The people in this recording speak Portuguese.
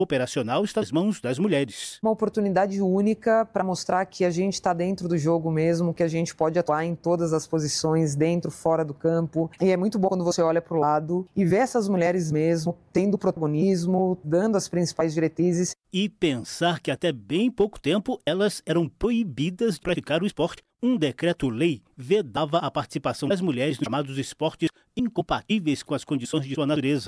operacional está nas mãos das mulheres. Uma oportunidade única para mostrar que a gente está dentro do jogo mesmo, que a gente pode atuar em todas as posições, dentro, fora do campo. E é muito bom quando você olha para o lado e vê essas mulheres mesmo tendo protagonismo, dando as principais diretrizes. E pensar que até bem pouco tempo elas eram proibidas de praticar o esporte. Um decreto-lei vedava a participação das mulheres nos chamados esportes incompatíveis com as condições de sua natureza.